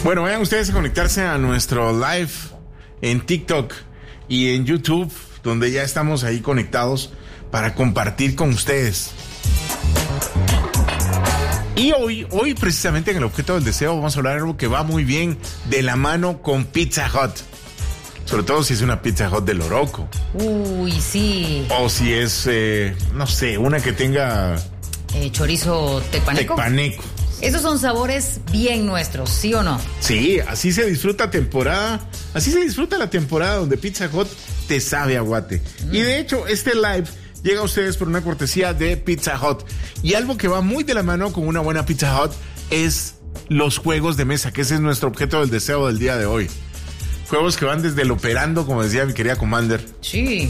Bueno, vayan ustedes a conectarse a nuestro live en TikTok y en YouTube, donde ya estamos ahí conectados para compartir con ustedes. Y hoy precisamente en el objeto del deseo vamos a hablar de algo que va muy bien de la mano con Pizza Hut. Sobre todo si es una Pizza Hut de Loroco. Uy, sí. O si es, no sé, una que tenga... chorizo tepaneco. Tepaneco. Esos son sabores bien nuestros, ¿sí o no? Sí, así se disfruta la temporada donde Pizza Hut te sabe a guate. Y de hecho, este live llega a ustedes por una cortesía de Pizza Hut. Y algo que va muy de la mano con una buena Pizza Hut es los juegos de mesa, que ese es nuestro objeto del deseo del día de hoy. Juegos que van desde el operando, como decía mi querida Commander. Sí.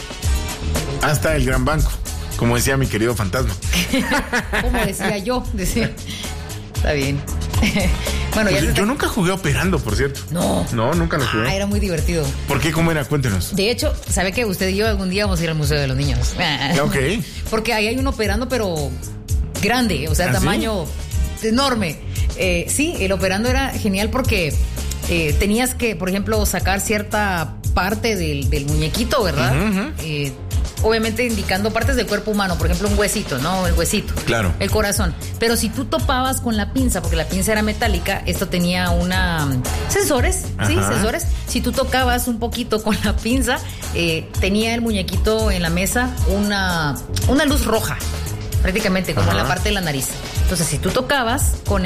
Hasta el gran banco, como decía mi querido fantasma. Como decía yo, decía. Está bien. Bueno, pues yo nunca jugué operando, por cierto. No, nunca lo jugué. Era muy divertido. ¿Por qué? ¿Cómo era? Cuéntenos. De hecho, ¿sabe que usted y yo algún día vamos a ir al Museo de los Niños? Ok. Porque ahí hay un operando, pero grande, o sea, ¿Ah, tamaño enorme. Sí, el operando era genial porque tenías que, por ejemplo, sacar cierta parte del muñequito, ¿verdad? Uh-huh. Obviamente indicando partes del cuerpo humano, por ejemplo un huesito, ¿no? El huesito. Claro. El corazón. Pero si tú topabas con la pinza, porque la pinza era metálica, esto tenía sensores, ajá, ¿sí? Sensores. Si tú tocabas un poquito con la pinza, tenía el muñequito en la mesa una luz roja, prácticamente, como, ajá, en la parte de la nariz. Entonces, si tú tocabas con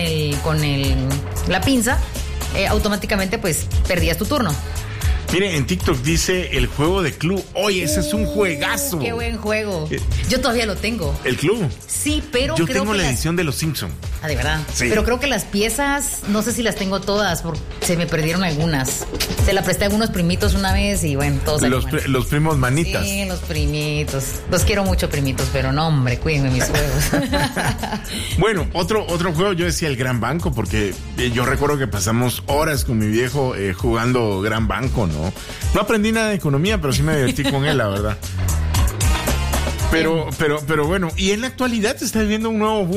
la pinza, automáticamente, pues, perdías tu turno. Mire, en TikTok dice el juego de Clue. Oye, ese es un juegazo. Qué buen juego. Yo todavía lo tengo. ¿El Clue? Sí, pero yo creo tengo que la edición de los Simpson. Ah, ¿de verdad? Sí. Pero creo que las piezas, no sé si las tengo todas, porque se me perdieron algunas. Se la presté a algunos primitos una vez y bueno, todos los primos manitas. Sí, los primitos. Los quiero mucho, primitos, pero no, hombre, cuídenme mis juegos. Bueno, otro juego, yo decía el Gran Banco, porque yo recuerdo que pasamos horas con mi viejo jugando Gran Banco, ¿no? No aprendí nada de economía, pero sí me divertí con él, la verdad. Pero bueno, y en la actualidad se está viviendo un nuevo boom